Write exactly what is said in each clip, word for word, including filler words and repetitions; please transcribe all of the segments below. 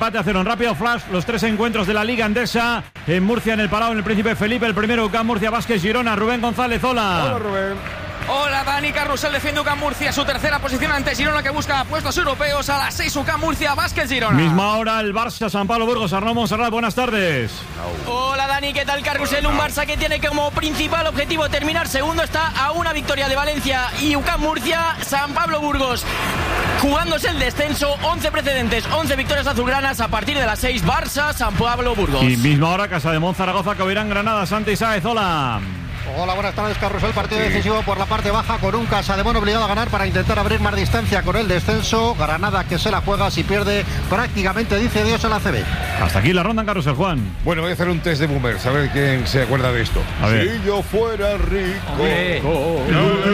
Empate a cero en rápido flash, los tres encuentros de la Liga Endesa. En Murcia, en el Palau, en el Príncipe Felipe. El primero, U C A M Murcia, Vázquez Girona. Rubén González, hola. Hola, Rubén. Hola, Dani. Carrusel defiende U C A M Murcia, su tercera posición ante Girona, que busca puestos europeos. A las seis, U C A M Murcia, Vázquez Girona. Misma hora, el Barça, San Pablo Burgos. Arnaud Montserrat, buenas tardes. Hola, Dani. ¿Qué tal, Carrusel? Un Barça que tiene como principal objetivo terminar segundo. Está a una victoria de Valencia y U C A M Murcia. San Pablo Burgos jugándose el descenso. once precedentes, once victorias azulgranas. A partir de las seis, Barça, San Pablo Burgos. Y misma hora, Casa de Mon, Zaragoza, Covirán, Granada. Santi Sáez, hola. Hola, buenas tardes, Carrusel. Partido decisivo por la parte baja con un Casademón obligado a ganar para intentar abrir más distancia con el descenso. Granada que se la juega, si pierde prácticamente dice adiós a la A C B. Hasta aquí la ronda en Carrusel, Juan. Bueno, voy a hacer un test de boomers, a ver quién se acuerda de esto. A ver. Si yo fuera rico. Hombre. Oh, oh,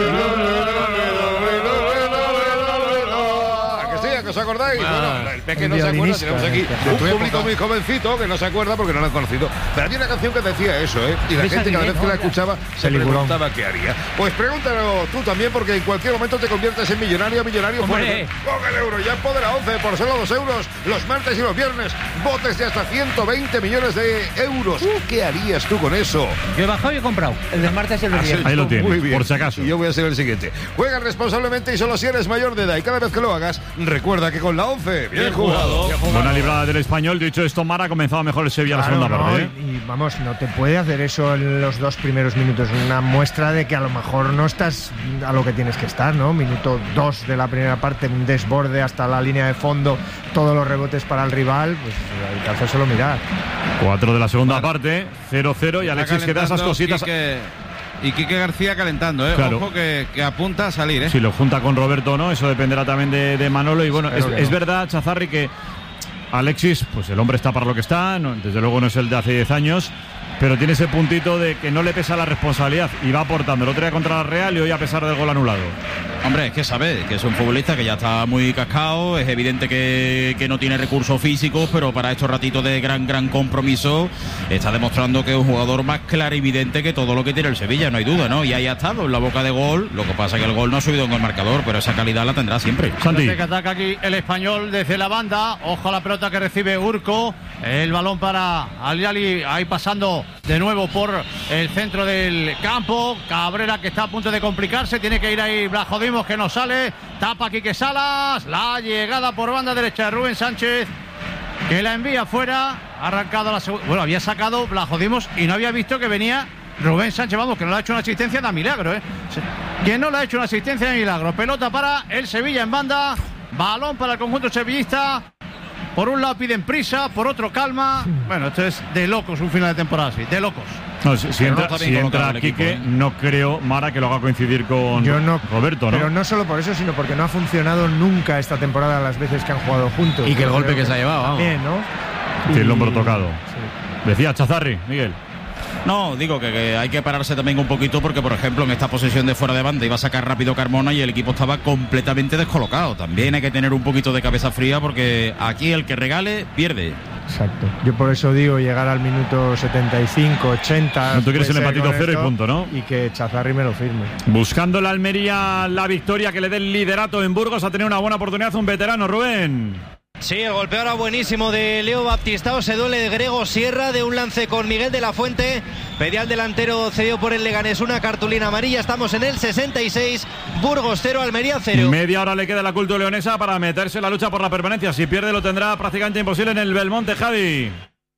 ¿os acordáis? Ah, bueno, el Peque no se acuerda, tenemos aquí un público muy jovencito que no se acuerda porque no lo han conocido. Pero había una canción que decía eso, ¿eh? Y la gente cada vez que la escuchaba se preguntaba qué haría. Pues pregúntalo tú también, porque en cualquier momento te conviertes en millonario, millonario fuerte. Con el euro, ya Poder once por solo dos euros, los martes y los viernes, botes de hasta ciento veinte millones de euros. ¿Qué harías tú con eso? Yo he bajado y he comprado el del martes y el del viernes. Ahí lo tienes, muy bien, por si acaso. Y yo voy a ser el siguiente. Juega responsablemente y solo si eres mayor de edad. Y cada vez que lo hagas, recuerda que con la once, bien, bien jugado. Bien jugado. Buena librada del Español. Dicho esto, Mara ha comenzado mejor el Sevilla claro, la segunda no, parte. ¿eh? Y vamos, no te puede hacer eso en los dos primeros minutos. Una muestra de que a lo mejor no estás a lo que tienes que estar, ¿no? Minuto dos de la primera parte, un desborde hasta la línea de fondo, todos los rebotes para el rival, pues hay que hacérselo mirar. Cuatro de la segunda bueno. parte, cero cero y Alexis que da esas cositas. Quique, y Quique García calentando, ¿eh? Claro. Ojo que, que apunta a salir, ¿eh? Si lo junta con Roberto o no, eso dependerá también de, de Manolo. Y bueno, es, no. es verdad, Chazarri, que Alexis, pues el hombre está para lo que está, no, desde luego no es el de hace diez años, pero tiene ese puntito de que no le pesa la responsabilidad y va aportando. El otro día contra la Real y hoy a pesar del gol anulado. Hombre, es que sabe que es un futbolista que ya está muy cascado, es evidente que, que no tiene recursos físicos, pero para estos ratitos de gran, gran compromiso está demostrando que es un jugador más clarividente que todo lo que tiene el Sevilla, no hay duda, ¿no? Y ahí ha estado en la boca de gol, lo que pasa es que el gol no ha subido en el marcador, pero esa calidad la tendrá siempre. Santi. Que ataca aquí el Español desde la banda, ojo a la pelota que recibe Urco, el balón para Aliali, ahí pasando de nuevo por el centro del campo, Cabrera que está a punto de complicarse, tiene que ir ahí Blajodimos que no sale, tapa Quique Salas, la llegada por banda derecha de Rubén Sánchez que la envía fuera, ha arrancado la segunda, bueno, había sacado Blajodimos y no había visto que venía Rubén Sánchez, vamos, que no le ha hecho una asistencia de milagro, ¿eh? Que no le ha hecho una asistencia de milagro, pelota para el Sevilla en banda, balón para el conjunto sevillista. Por un lado piden prisa, por otro calma. Bueno, esto es de locos un final de temporada así, de locos. No, si, si entra, no si entra Quique, ¿eh? no creo, Mara, que lo haga coincidir con Yo no, Roberto, ¿no? Pero no solo por eso, sino porque no ha funcionado nunca esta temporada las veces que han jugado juntos. Y que el Yo golpe que, que se ha llevado, vamos. También, ¿no? Tiene el hombro Y... tocado. Sí. Decía Chazarri, Miguel. No, digo que, que hay que pararse también un poquito porque, por ejemplo, en esta posesión de fuera de banda iba a sacar rápido Carmona y el equipo estaba completamente descolocado. También hay que tener un poquito de cabeza fría porque aquí el que regale pierde. Exacto. Yo por eso digo llegar al minuto setenta y cinco, ochenta. No, tú quieres el empatito cero y punto, ¿no? Y que Chazarri me lo firme. Buscando la Almería la victoria que le dé el liderato en Burgos, ha tenido una buena oportunidad un veterano, Rubén. Sí, el golpeo ahora buenísimo de Leo Baptistao, se duele de Grego Sierra de un lance con Miguel de la Fuente, pedía al delantero cedido por el Leganés una cartulina amarilla, estamos en el sesenta y seis, Burgos cero, Almería cero. Media hora le queda la culto leonesa para meterse en la lucha por la permanencia, si pierde lo tendrá prácticamente imposible en el Belmonte, Javi.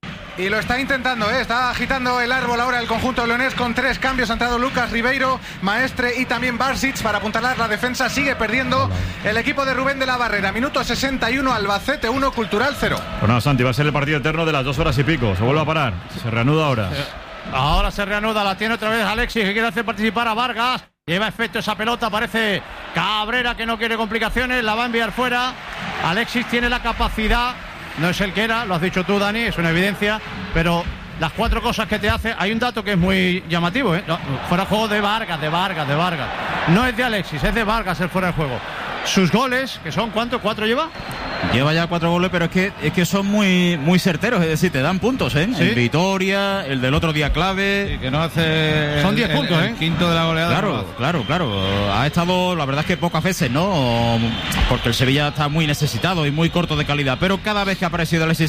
Y lo está intentando, ¿eh? Está agitando el árbol ahora el conjunto leonés con tres cambios. Ha entrado Lucas Ribeiro, Maestre y también Barsic para apuntalar la defensa. Sigue perdiendo el equipo de Rubén de la Barrera. Minuto sesenta y uno, Albacete uno, Cultural cero. Bueno, Santi, va a ser el partido eterno de las dos horas y pico. Se vuelve a parar, se reanuda ahora. Ahora se reanuda, la tiene otra vez Alexis que quiere hacer participar a Vargas. Lleva efecto esa pelota, parece Cabrera que no quiere complicaciones, la va a enviar fuera. Alexis tiene la capacidad. No es el que era, lo has dicho tú, Dani, es una evidencia, pero las cuatro cosas que te hace, hay un dato que es muy llamativo, ¿eh? No, fuera de juego de Vargas, de Vargas, de Vargas. No es de Alexis, es de Vargas el fuera de juego. Sus goles, que son, ¿cuántos? ¿Cuatro lleva? Lleva ya cuatro goles, pero es que es que son muy muy certeros, es decir, te dan puntos, ¿eh? ¿Sí? En Vitoria, el del otro día clave. Sí, que no hace. Son diez puntos, el, ¿eh? El quinto de la goleada. Claro, no claro, claro. Ha estado, la verdad es que pocas veces, ¿no? Porque el Sevilla está muy necesitado y muy corto de calidad, pero cada vez que ha aparecido Alexis